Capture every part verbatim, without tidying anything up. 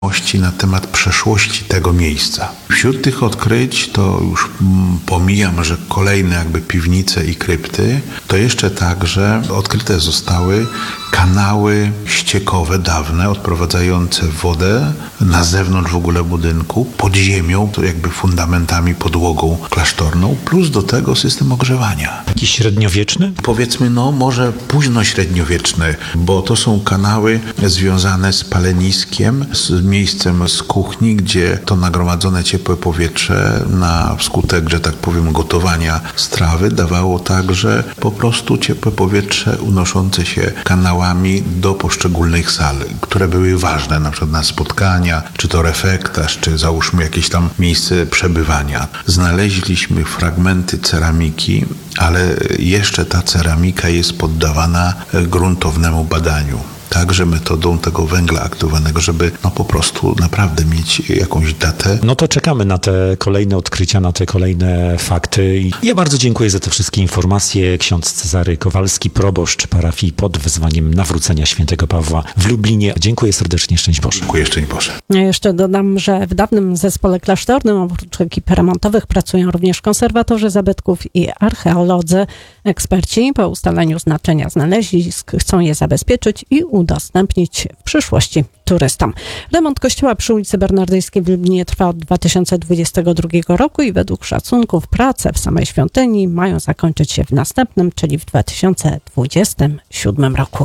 na temat przeszłości tego miejsca. Wśród tych odkryć to już pomijam, że kolejne jakby piwnice i krypty, to jeszcze także odkryte zostały kanały ściekowe dawne, odprowadzające wodę na zewnątrz w ogóle budynku, pod ziemią, to jakby fundamentami, podłogą klasztorną, plus do tego system ogrzewania. Jakiś średniowieczny? Powiedzmy, no może późno średniowieczny, bo to są kanały związane z paleniskiem, z miejscem z kuchni, gdzie to nagromadzone ciepłe powietrze na skutek, że tak powiem, gotowania strawy dawało także po prostu ciepłe powietrze unoszące się kanałami do poszczególnych sal, które były ważne, na przykład na spotkania, czy to refektarz, czy załóżmy jakieś tam miejsce przebywania. Znaleźliśmy fragmenty ceramiki, ale jeszcze ta ceramika jest poddawana gruntownemu badaniu. Także metodą tego węgla aktywowanego, żeby no po prostu naprawdę mieć jakąś datę. No to czekamy na te kolejne odkrycia, na te kolejne fakty. I ja bardzo dziękuję za te wszystkie informacje. Ksiądz Cezary Kowalski, proboszcz parafii pod wezwaniem Nawrócenia Świętego Pawła w Lublinie. Dziękuję serdecznie, szczęść Boże. Dziękuję, szczęść Boże. Ja jeszcze dodam, że w dawnym zespole klasztornym oprócz ekip remontowych pracują również konserwatorzy zabytków i archeolodzy. Eksperci po ustaleniu znaczenia znalezisk chcą je zabezpieczyć i udostępnić w przyszłości turystom. Remont kościoła przy ulicy Bernardyjskiej w Lublinie trwa od dwa tysiące dwudziestego drugiego roku i według szacunków prace w samej świątyni mają zakończyć się w następnym, czyli w dwa tysiące dwudziestym siódmym roku.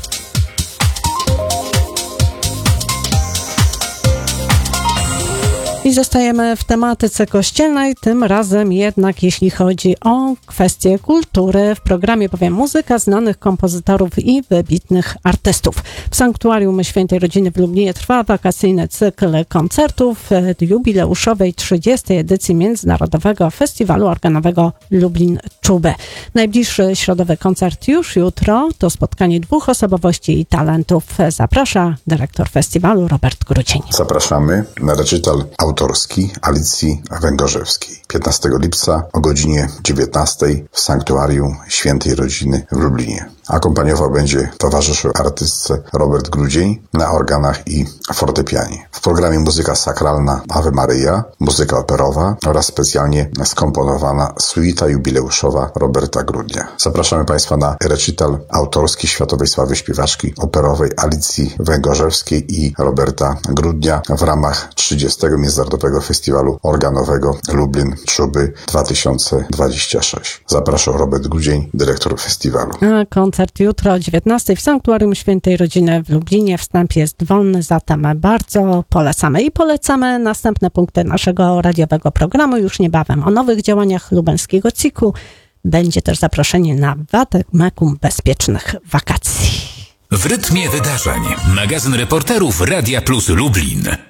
I zostajemy w tematyce kościelnej, tym razem jednak jeśli chodzi o kwestie kultury. W programie bowiem muzyka znanych kompozytorów i wybitnych artystów. W Sanktuarium Świętej Rodziny w Lublinie trwa wakacyjny cykl koncertów jubileuszowej trzydziestej edycji Międzynarodowego Festiwalu Organowego Lublin Czuby. Najbliższy środowy koncert już jutro. To spotkanie dwóch osobowości i talentów. Zaprasza dyrektor festiwalu Robert Grudzień. Zapraszamy na recital autorski Alicji Węgorzewskiej. piętnastego lipca o godzinie dziewiętnastej w Sanktuarium Świętej Rodziny w Lublinie. Akompaniował będzie towarzyszył artystce Robert Grudzień na organach i fortepianie. W programie muzyka sakralna Ave Maryja, muzyka operowa oraz specjalnie skomponowana suita jubileuszowa Roberta Grudnia. Zapraszamy Państwa na recital autorski światowej sławy śpiewaczki operowej Alicji Węgorzewskiej i Roberta Grudnia w ramach trzydziestego Międzynarodowego Festiwalu Organowego Lublin Czuby dwa tysiące dwudziesty szósty. Zapraszał Robert Grudzień, dyrektor festiwalu. A koncert jutro o dziewiętnastej w Sanktuarium Świętej Rodziny w Lublinie. Wstęp jest wolny, zatem bardzo polecamy. I polecamy następne punkty naszego radiowego programu już niebawem. O nowych działaniach lubelskiego C I K-u będzie też zaproszenie na Wademekum bezpiecznych wakacji. W rytmie wydarzeń. Magazyn reporterów Radia Plus Lublin.